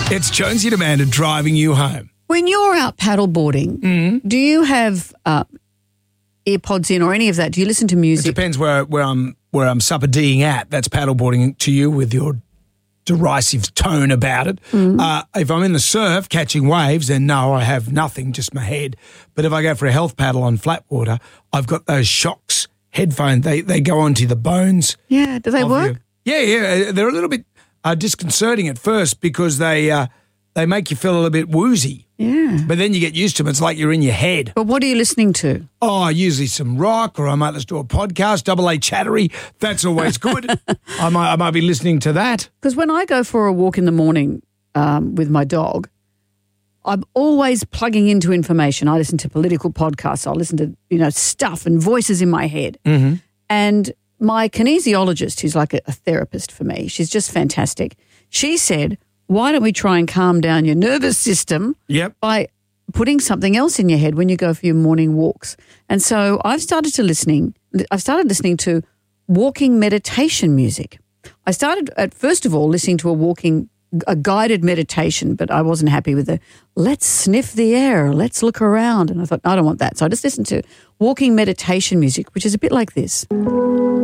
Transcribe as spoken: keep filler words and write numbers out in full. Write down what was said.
It's Jonesy and Amanda driving you home. When you're out paddleboarding, Mm-hmm. do you have uh, earpods in or any of that? Do you listen to It music? depends where, where I'm where I'm supper-D'ing at. That's paddleboarding to you with your derisive tone about it. Mm-hmm. Uh, if I'm in the surf catching waves, then no, I have nothing, just my head. But if I go for a health paddle on flat water, I've got those Shocks headphones. They they go onto the bones. Yeah, do they of work? your- yeah, yeah. They're a little bit uh, disconcerting at first because they uh, they make you feel a little bit woozy. Yeah. But then you get used to them. It's like you're in your head. But what are you listening to? Oh, usually some rock, or I might listen to a podcast, Double A Chattery. That's always good. I might I might be listening to that. Because when I go for a walk in the morning um, with my dog, I'm always plugging into information. I listen to political podcasts. I listen to, you know, stuff and voices in my head. Mm-hmm. And my kinesiologist, who's like a, a therapist for me, she's just fantastic. She said, why don't we try and calm down your nervous system Yep. by putting something else in your head when you go for your morning walks? And so I've started to listening, I've started listening to walking meditation music. I started at first of all listening to a walking, a guided meditation, but I wasn't happy with the let's sniff the air, let's look around. And I thought, I don't want that. So I just listened to walking meditation music, which is a bit like this.